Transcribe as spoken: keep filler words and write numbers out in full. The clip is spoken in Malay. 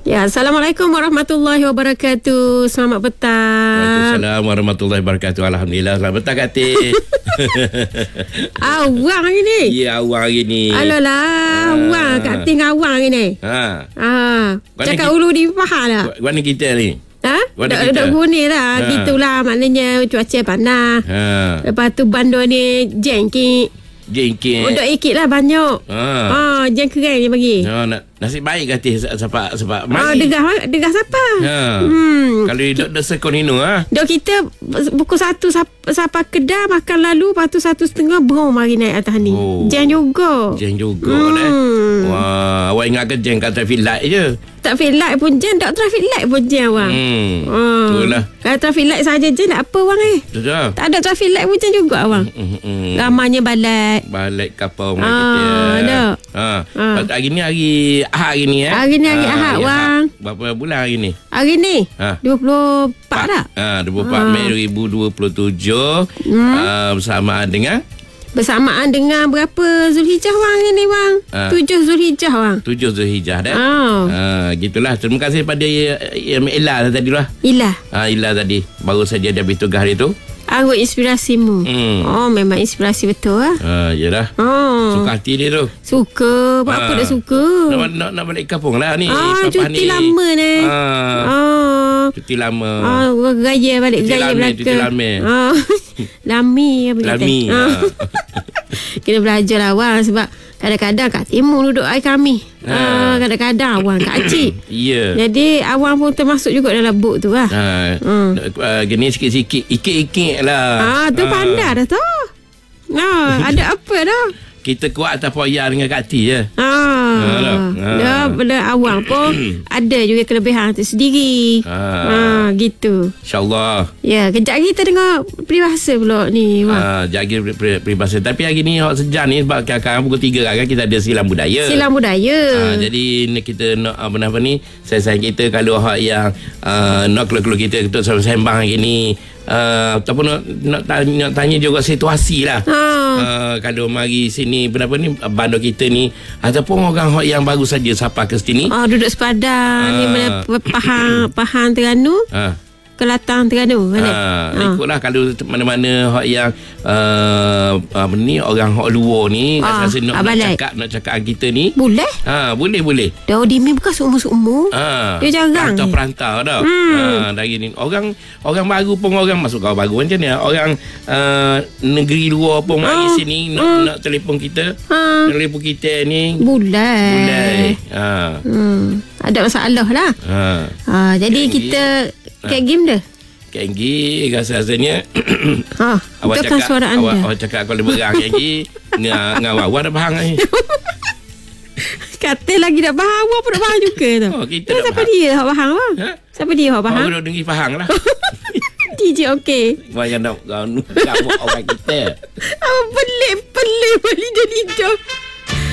Ya, Assalamualaikum warahmatullahi wabarakatuh. Selamat petang. Waalaikumsalam warahmatullahi wabarakatuh. Alhamdulillah. Selamat petang, Kak Tik. Awang hari ni. Ya, awang hari ni. Alalah, awang. Kak Tik awang hari ni. Ha. Ah, cakap kita, ulu di faham tak? Mana kita ni? Ha? Mana Dok, kita? dok guni lah. Ha. Gitulah maknanya cuaca panas. Ha. Lepas tu bandar ni jengki. Jengking. Untuk ikit lah banyak. Ha. Ah, jeng keren dia bagi. Ha, nak, nasib baik Kak Tik sebab sebab Ah, mari. degah degah siapa? Ha. Hmm. Kalau duduk dah sekonino ha. Dok kita pukul satu sapa, sapa Kedah makan lalu, lepas tu satu setengah brom mari naik atas ni. Oh. Jeng juga. Jeng juga Hmm. dah. Wah, awak ingat ke jeng kat traffic light je. Traffic light pun jeng, tak traffic light pun jeng awang. Hmm. Ah. Itulah. Kalau traffic light saja je nak apa awang eh? Betul. Tak ada traffic light pun jeng juga awang. Hmm, hmm. Ramanya balik. Balik kapal Ah, kita. ada. Ha. Ah. Hari ni hari Ahad hari ni eh. Hari ni hari Ah, Ahad, hari Wang. Berapa bulan hari ni? Hari ni Ha. dua puluh empat tak? Ha, dua puluh empat Ah. Mei dua ribu dua puluh tujuh. Hmm. Uh, bersamaan dengan Bersamaan dengan berapa Zulhijjah wang hari ni wang? Ah. Tujuh Zulhijjah wang. tujuh Zulhijjah dah. Ah. Ha, gitulah. Terima kasih pada uh, Ella tadi lah. Ilah. Ha, Ella tadi. Baru saja dia habis tugas hari tu. Anggut inspirasimu. Hmm. Oh, memang inspirasi betul lah. Ha, yelah. Oh. Suka hati dia tu. Suka. Apa Ah. dah suka? Nak, nak, nak balik kampung lah ni. Ah, Papa cuti ni. lama ni. Ah. Ah. Cuti lama. Ah, gaya balik Cuti gaya lame, belaka. cuti lame. Ah. Lami apa kata? Lami. Ah. Ha. Kena belajar lah awang sebab kadang-kadang kat timur duduk air kami. Ha. Ah, kadang-kadang awang kat Acik. Ya. Jadi awang pun termasuk juga dalam buk tu lah. Ha. Hmm. Uh, gini sikit-sikit. Ikik-ikik lah. Ah, tu Ah. pandai dah tu. Ah, ada apa dah? Kita kuat atas poya dengan Kak Tik je. Ah, Alah. Ah. dah benda awang pun ada juga kelebihan tu sendiri. Ah. Ah, gitu. InsyaAllah. Ya, kejap lagi kita dengar peribahasa pula ni, Wang. Ah, jaga peribahasa. Tapi hari ni hak sejam ni sebab kadang-kadang pukul tiga kan kita ada silam budaya. Silam budaya. Ah, jadi ni kita nak apa apa ni sayang kita kalau hak yang uh, nak keluar-keluar kita untuk sembang hari ni uh, ataupun nak, nak, tanya, nak tanya juga situasi lah. Ha. Uh, kalau mari sini berapa ni bandar kita ni ataupun orang hak yang baru saja sapa ke sini. Oh, duduk sepadan ni Ah. mana Pahang Pahang Terengganu, Ah. Kelantan Terengganu kan? Ha, ikutlah kalau mana-mana hak yang uh, apa ni orang hak luar ni Ah, rasa nak, nak balik. cakap nak cakap kita ni. Boleh? Ha, boleh boleh. Dah dimi bukan seumur-seumur. Ha, Dia jarang ni. perantau dah. Hmm. Ha, dari ni orang orang baru pun orang masuk kau baru macam ni. Orang uh, negeri luar pun Ah. mari sini nak Hmm. nak telefon kita. Ha. Nak telefon kita ni. Boleh. Boleh. Ha. Hmm. Ada masalah lah. Ha. Ha, jadi Jadi, kita kayak game dah. Kenggi rasa-rasanya Ha, awak itu kan cakap, suara awak, anda. awak cakap kalau berang Kenggi ngah ngah awak dah faham ni. Kata lagi nak faham, awak pun nak faham juga tu. Oh, kita Eh, nak siapa faham. dia hak faham bang? Ha? Siapa dia hak faham? Awak dah dengar faham lah. D J okey. Awak yang nak kau orang kita. Apa pelik-pelik lidah-lidah.